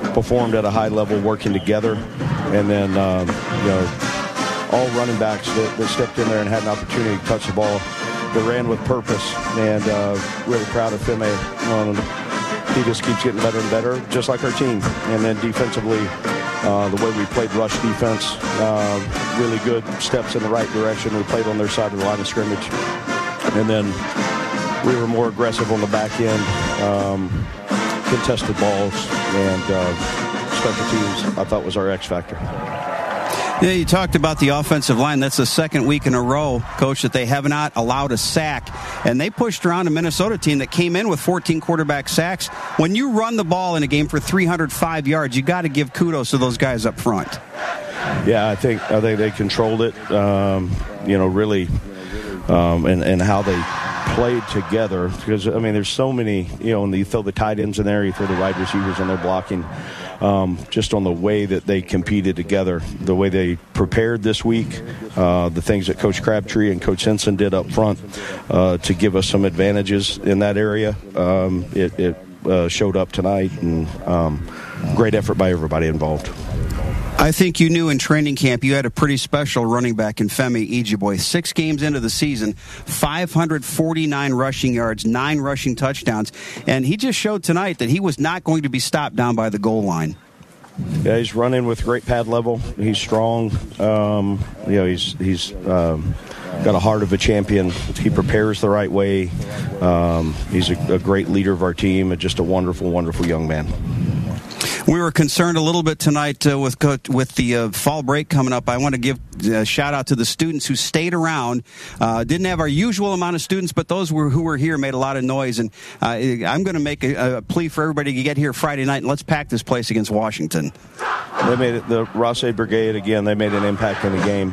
performed at a high level working together. And then, all running backs that stepped in there and had an opportunity to touch the ball, that ran with purpose. And really proud of Femi. He just keeps getting better and better, just like our team. And then defensively, the way we played rush defense, really good steps in the right direction. We played on their side of the line of scrimmage. And then we were more aggressive on the back end, contested balls, and special teams, I thought, was our X factor. Yeah, you talked about the offensive line. That's the second week in a row, Coach, that they have not allowed a sack. And they pushed around a Minnesota team that came in with 14 quarterback sacks. When you run the ball in a game for 305 yards, you got to give kudos to those guys up front. Yeah, I think they controlled it, really, and how they played together. Because, there's so many, and you throw the tight ends in there, you throw the wide receivers in there blocking. Just on the way that they competed together, the way they prepared this week, the things that Coach Crabtree and Coach Henson did up front to give us some advantages in that area. It showed up tonight, and great effort by everybody involved. I think you knew in training camp you had a pretty special running back in Femi Ejioboy. 6 games into the season, 549 rushing yards, 9 rushing touchdowns, and he just showed tonight that he was not going to be stopped down by the goal line. Yeah, he's running with great pad level. He's strong. He's got a heart of a champion. He prepares the right way. He's a great leader of our team and just a wonderful, wonderful young man. We were concerned a little bit tonight with the fall break coming up. I want to give a shout out to the students who stayed around. Didn't have our usual amount of students, but those who were here made a lot of noise. And I'm going to make a plea for everybody to get here Friday night, and let's pack this place against Washington. They made it. The Ross-Ade Brigade, again, they made an impact in the game.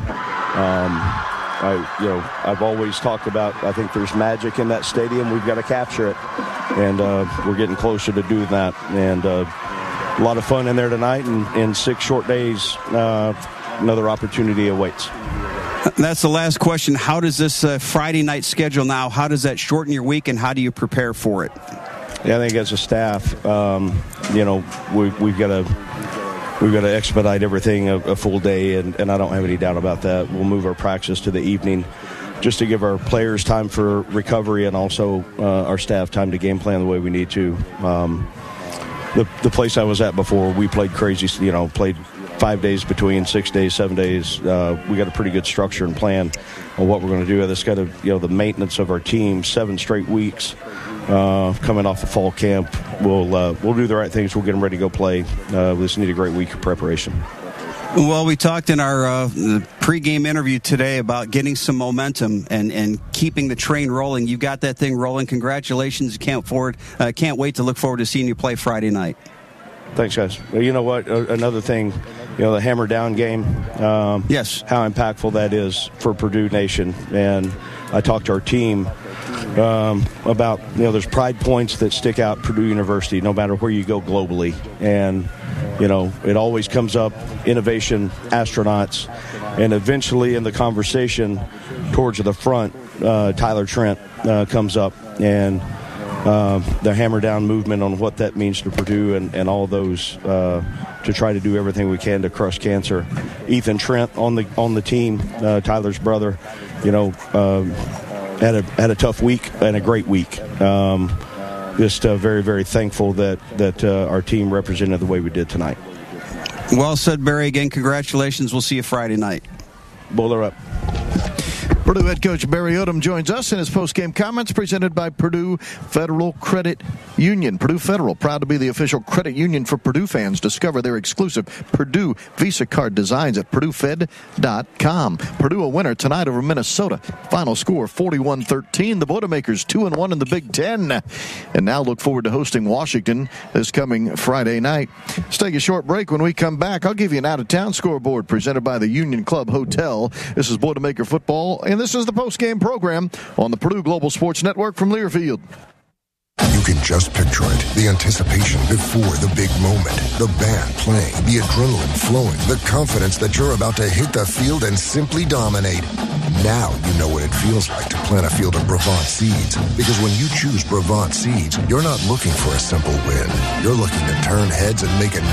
I've always talked about, I think there's magic in that stadium. We've got to capture it. And we're getting closer to doing that. And a lot of fun in there tonight, and in 6 short days, another opportunity awaits. That's the last question. How does this Friday night schedule now, how does that shorten your week, and how do you prepare for it? Yeah, I think as a staff, we've got to expedite everything a full day, and I don't have any doubt about that. We'll move our practice to the evening just to give our players time for recovery, and also our staff time to game plan the way we need to. The place I was at before, we played crazy, played 5 days between, 6 days, 7 days. We got a pretty good structure and plan on what we're going to do. This got the maintenance of our team, 7 straight weeks coming off the fall camp. We'll do the right things. We'll get them ready to go play. We just need a great week of preparation. Well, we talked in our pregame interview today about getting some momentum and keeping the train rolling. You got that thing rolling. Congratulations. Can't wait to look forward to seeing you play Friday night. Thanks, guys. Well, you know what? Another thing, the hammer down game. Yes. How impactful that is for Purdue Nation. And I talked to our team about, there's pride points that stick out Purdue University no matter where you go globally. And it always comes up, innovation, astronauts, and eventually in the conversation towards the front, Tyler Trent comes up, and the hammer down movement on what that means to Purdue and all those to try to do everything we can to crush cancer. Ethan Trent on the team, Tyler's brother, had a tough week and a great week. Just very, very thankful that our team represented the way we did tonight. Well said, Barry. Again, congratulations. We'll see you Friday night. Bowler up. Purdue head coach Barry Odom joins us in his post-game comments presented by Purdue Federal Credit Union. Purdue Federal, proud to be the official credit union for Purdue fans. Discover their exclusive Purdue Visa card designs at PurdueFed.com. Purdue a winner tonight over Minnesota. Final score 41-13. The Boilermakers 2-1 in the Big Ten. And now look forward to hosting Washington this coming Friday night. Let's take a short break. When we come back, I'll give you an out-of-town scoreboard presented by the Union Club Hotel. This is Boilermaker football, and this is the post-game program on the Purdue Global Sports Network from Learfield. You can just picture it. The anticipation before the big moment. The band playing, the adrenaline flowing, the confidence that you're about to hit the field and simply dominate. Now you know what it feels like to plant a field of Brevant seeds. Because when you choose Brevant seeds, you're not looking for a simple win. You're looking to turn heads and make a